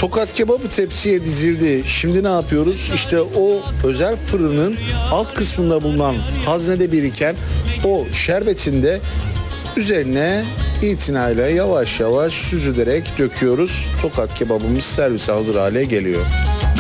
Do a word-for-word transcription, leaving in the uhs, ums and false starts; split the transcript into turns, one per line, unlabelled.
Tokat kebabı tepsiye dizildi. Şimdi ne yapıyoruz? İşte o özel fırının alt kısmında bulunan haznede biriken o şerbetinde üzerine itinayla yavaş yavaş süzülerek döküyoruz. Tokat kebabımız servise hazır hale geliyor.